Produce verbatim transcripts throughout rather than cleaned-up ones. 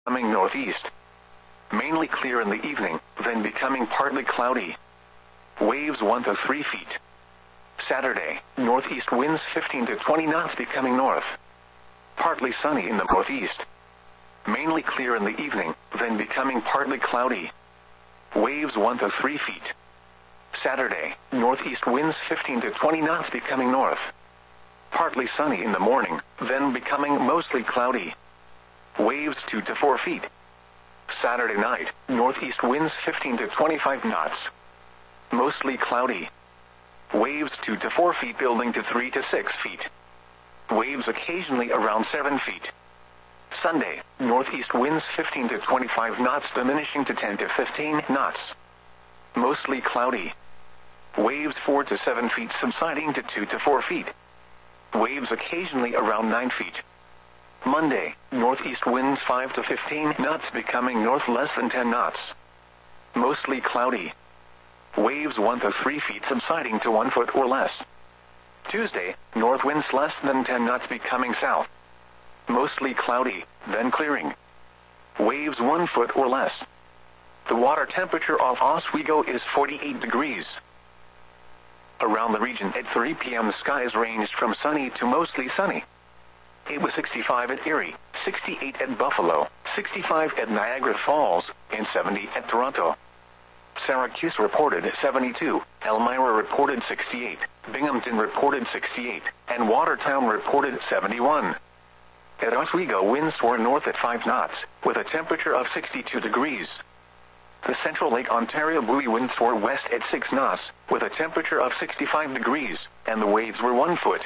Coming northeast. Mainly clear in the evening, then becoming partly cloudy. Waves one to three feet. Saturday, northeast winds fifteen to twenty knots becoming north. Partly sunny in the northeast. Mainly clear in the evening, then becoming partly cloudy. Waves one to three feet. Saturday, northeast winds fifteen to twenty knots becoming north. Partly sunny in the morning, then becoming mostly cloudy. Waves two to four feet. Saturday night, northeast winds fifteen to twenty-five knots. Mostly cloudy. Waves two to four feet building to three to six feet. Waves occasionally around seven feet. Sunday, northeast winds fifteen to twenty-five knots diminishing to ten to fifteen knots. Mostly cloudy. Waves four to seven feet subsiding to two to four feet. Waves occasionally around nine feet. Monday, northeast winds five to fifteen knots becoming north less than ten knots. Mostly cloudy. Waves one to three feet subsiding to one foot or less. Tuesday, north winds less than ten knots becoming south. Mostly cloudy, then clearing. Waves one foot or less. The water temperature off Oswego is forty-eight degrees. Around the region at three p m the skies ranged from sunny to mostly sunny. It was sixty-five at Erie, sixty-eight at Buffalo, sixty-five at Niagara Falls, and seventy at Toronto. Syracuse reported seventy-two, Elmira reported sixty-eight, Binghamton reported sixty-eight, and Watertown reported seventy-one. At Oswego winds were north at five knots, with a temperature of sixty-two degrees. The Central Lake Ontario buoy winds were west at six knots, with a temperature of sixty-five degrees, and the waves were one foot.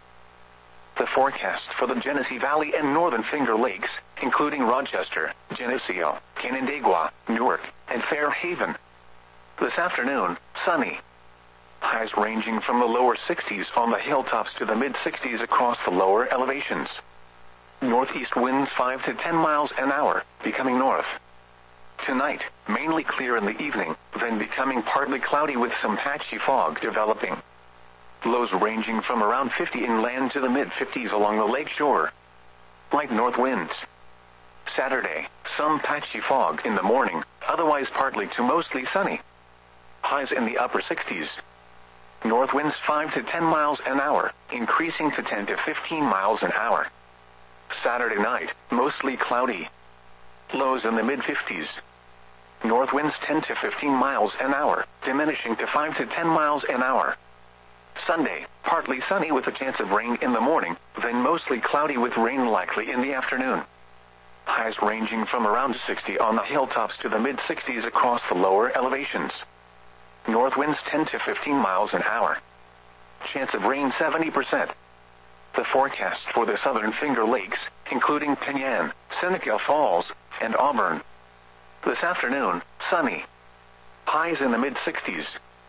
The forecast for the Genesee Valley and Northern Finger Lakes, including Rochester, Geneseo, Canandaigua, Newark, and Fairhaven. This afternoon, sunny. Highs ranging from the lower sixties on the hilltops to the mid-sixties across the lower elevations. Northeast winds five to ten miles an hour, becoming north. Tonight, mainly clear in the evening, then becoming partly cloudy with some patchy fog developing. Lows ranging from around fifty inland to the mid-fifties along the lake shore. Light north winds. Saturday, some patchy fog in the morning, otherwise partly to mostly sunny. Highs in the upper sixties. North winds five to ten miles an hour, increasing to ten to fifteen miles an hour. Saturday night, mostly cloudy. Lows in the mid-fifties. North winds ten to fifteen miles an hour, diminishing to five to ten miles an hour. Sunday, partly sunny with a chance of rain in the morning, then mostly cloudy with rain likely in the afternoon. Highs ranging from around sixty on the hilltops to the mid-sixties across the lower elevations. North winds ten to fifteen miles an hour. Chance of rain seventy percent. The forecast for the Southern Finger Lakes, including Penyan, Seneca Falls, and Auburn. This afternoon, sunny. Highs in the mid-sixties.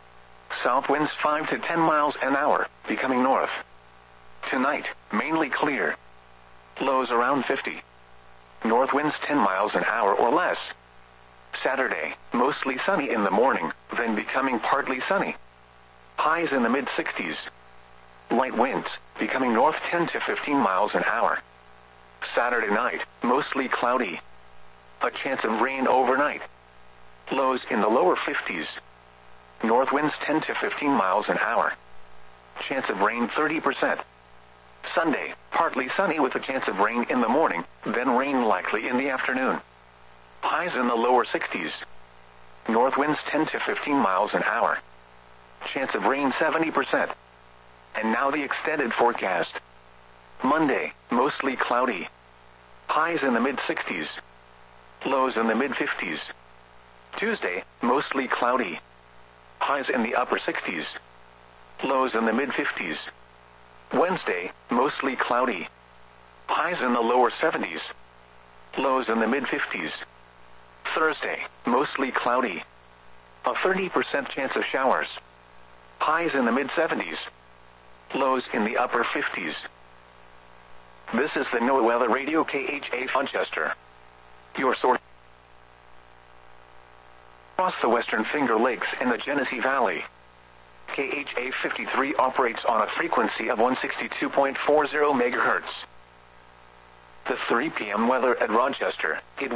South winds five to ten miles an hour, becoming north. Tonight, mainly clear. Lows around fifty. North winds ten miles an hour or less. Saturday, mostly sunny in the morning, then becoming partly sunny. Highs in the mid-sixties. Light winds, becoming north ten to fifteen miles an hour. Saturday night, mostly cloudy. A chance of rain overnight. Lows in the lower fifties. North winds ten to fifteen miles an hour. Chance of rain thirty percent. Sunday, partly sunny with a chance of rain in the morning, then rain likely in the afternoon. Highs in the lower sixties. North winds ten to fifteen miles an hour. Chance of rain seventy percent. And now the extended forecast. Monday, mostly cloudy. Highs in the mid-sixties. Lows in the mid-fifties. Tuesday, mostly cloudy. Highs in the upper sixties. Lows in the mid-fifties. Wednesday, mostly cloudy. Highs in the lower seventies. Lows in the mid-fifties. Thursday, mostly cloudy. A thirty percent chance of showers. Highs in the mid-seventies. Lows in the upper fifties. This is the NOAA Weather Radio K H A Rochester. Your source. Across the Western Finger Lakes and the Genesee Valley. K H A fifty-three operates on a frequency of one sixty-two point four zero megahertz. The three p m weather at Rochester. It